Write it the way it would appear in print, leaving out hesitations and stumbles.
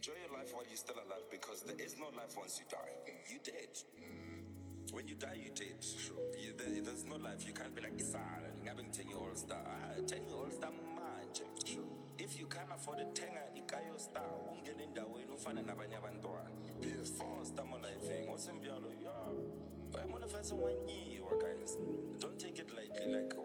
Enjoy your life while you're still alive, because there is no life once you die. You dead. When you die, you dead. There's no life. You can't be like Isara. Ngabe 10-year-old star. 10-year-old star manje. If you can't afford a tenga, ikayo star. Ungena endaweni ufana nabanye abantwana. Be a star mo life. Ngosembyalo, yeah. I'm on a fast one year, guys. Don't take it lightly, like